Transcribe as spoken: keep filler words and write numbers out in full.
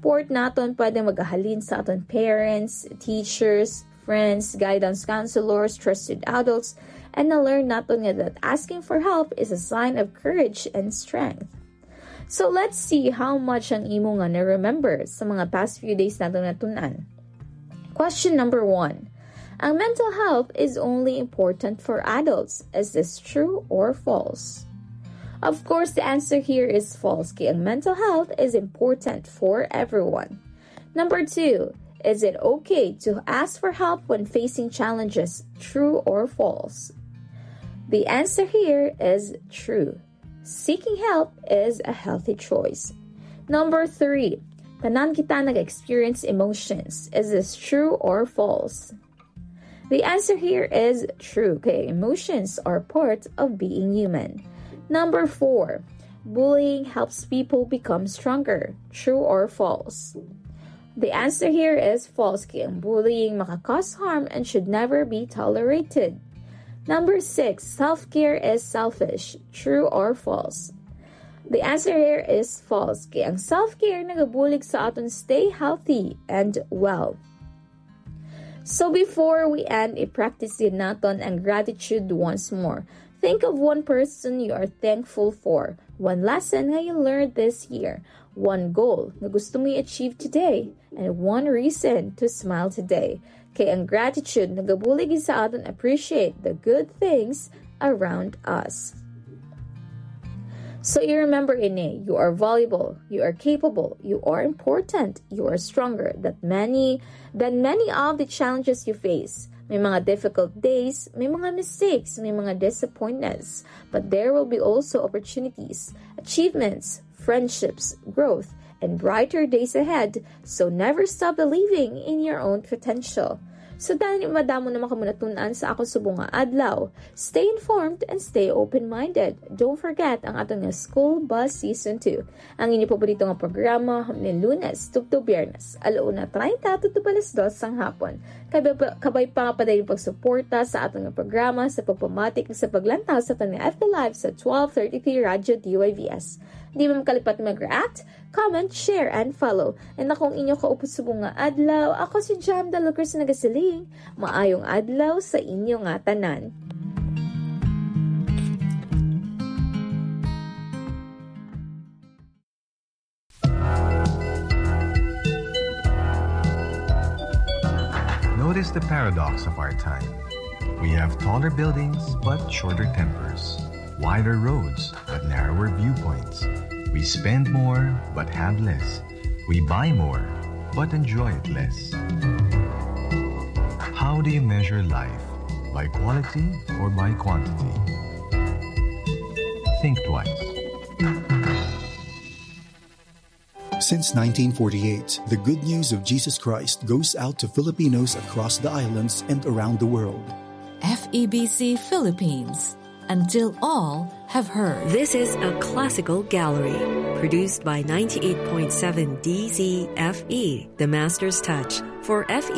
support naton pwede magahalin sa aton parents, teachers, friends, guidance counselors, trusted adults, and na-learn naton nga that asking for help is a sign of courage and strength. So let's see how much ang imo nga na-remember sa mga past few days natin natunan. Question number one. Ang mental health is only important for adults. Is this true or false? Of course, the answer here is false. Kaya ang mental health is important for everyone. Number two. Is it okay to ask for help when facing challenges? True or false? The answer here is true. Seeking help is a healthy choice. Number three. Tanan kita nag-experience emotions. Is this true or false? The answer here is true. Okay, emotions are part of being human. Number four. Bullying helps people become stronger. True or false? The answer here is false. Kaya ang bullying makakause harm and should never be tolerated. Number six. Self-care is selfish. True or false? The answer here is false. Kaya ang self-care nagabulig sa aton stay healthy and well. So before we end, i-practice din natin ang gratitude once more. Think of one person you are thankful for. One lesson nga you learned this year. One goal na gusto mo i-achieve today. And one reason to smile today. Kaya ang gratitude nagabulig sa atin appreciate the good things around us. So you remember ini, you are valuable, you are capable, you are important, you are stronger than many, than many of the challenges you face. May mga difficult days, may mga mistakes, may mga disappointments, but there will be also opportunities, achievements, friendships, growth, and brighter days ahead, so never stop believing in your own potential. So dahil madamo na makamunatunan sa ako subong nga adlaw, stay informed and stay open-minded. Don't forget ang atong nga School Bus Season two. Ang inyo paborito nga programa ni Lunes tugto Biyernes, alauna treinta to alas dos sang hapon. Kabay, kabay pa nga pa dahil pagsuporta sa atong nga programa sa pagpamatik sa paglantaw sa atong F B Live sa twelve thirty-three Radyo D Y V S. Di ba makalipat mag-react, comment, share, and follow. And akong inyo kaupos subong nga adlaw, ako si Jam Dalukers na nagasiling. Maayong adlaw sa inyo nga tanan. Notice the paradox of our time. We have taller buildings but shorter tempers, wider roads but narrower viewpoints. We spend more but have less. We buy more but enjoy it less. How do you measure life? By quality or by quantity? Think twice. Since nineteen forty-eight, the good news of Jesus Christ goes out to Filipinos across the islands and around the world. F E B C Philippines. Until all have heard. This is a classical gallery produced by ninety-eight point seven D Z F E, The Master's Touch, for F E